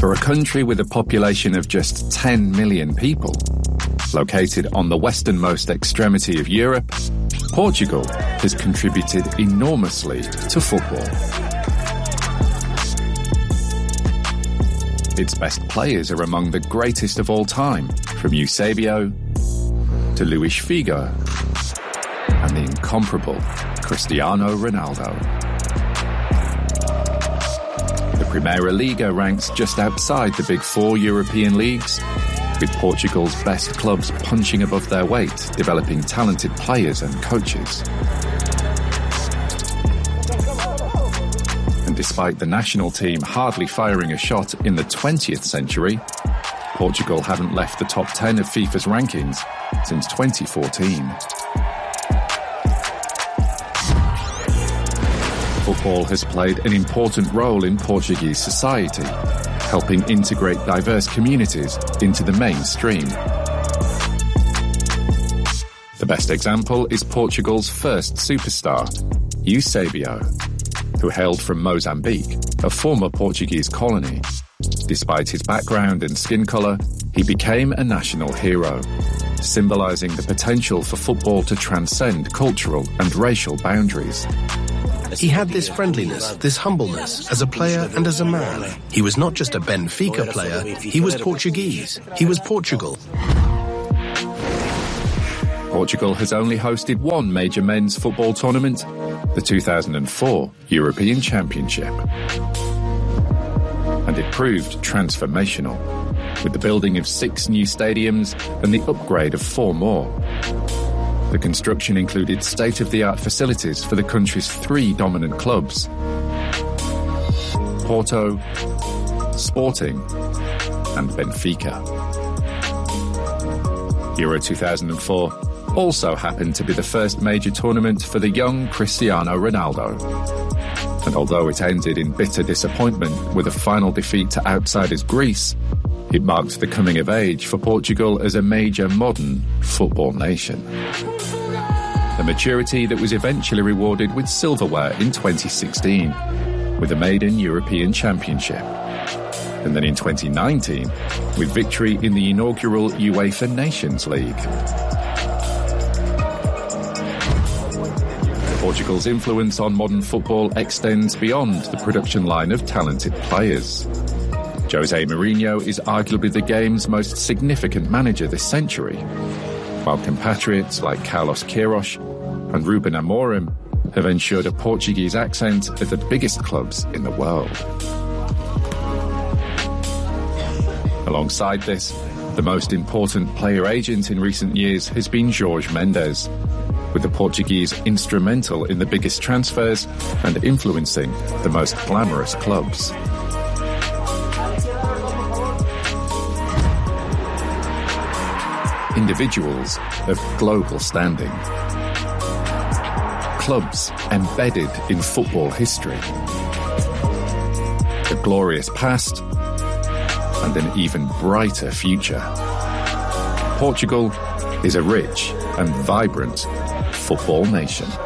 For a country with a population of just 10 million people, located on the westernmost extremity of Europe, Portugal has contributed enormously to football. Its best players are among the greatest of all time, from Eusebio to Luis Figo and the incomparable Cristiano Ronaldo. The Primeira Liga ranks just outside the big four European leagues, with Portugal's best clubs punching above their weight, developing talented players and coaches. And despite the national team hardly firing a shot in the 20th century, Portugal haven't left the top 10 of FIFA's rankings since 2014. Football has played an important role in Portuguese society, helping integrate diverse communities into the mainstream. The best example is Portugal's first superstar, Eusebio, who hailed from Mozambique, a former Portuguese colony. Despite his background and skin colour, he became a national hero, symbolising the potential for football to transcend cultural and racial boundaries. He had this friendliness, this humbleness, as a player and as a man. He was not just a Benfica player, he was Portuguese. He was Portugal. Portugal has only hosted one major men's football tournament, the 2004 European Championship. And it proved transformational, with the building of 6 new stadiums and the upgrade of 4 more. The construction included state-of-the-art facilities for the country's 3 dominant clubs: Porto, Sporting, and Benfica. Euro 2004 also happened to be the first major tournament for the young Cristiano Ronaldo. And although it ended in bitter disappointment with a final defeat to outsiders Greece, it marked the coming of age for Portugal as a major modern football nation. A maturity that was eventually rewarded with silverware in 2016, with a maiden European Championship. And then in 2019, with victory in the inaugural UEFA Nations League. Portugal's influence on modern football extends beyond the production line of talented players. Jose Mourinho is arguably the game's most significant manager this century, while compatriots like Carlos Queiroz and Ruben Amorim have ensured a Portuguese accent at the biggest clubs in the world. Alongside this, the most important player agent in recent years has been Jorge Mendes, with the Portuguese instrumental in the biggest transfers and influencing the most glamorous clubs. Individuals of global standing. Clubs embedded in football history. A glorious past and an even brighter future. Portugal is a rich and vibrant football nation.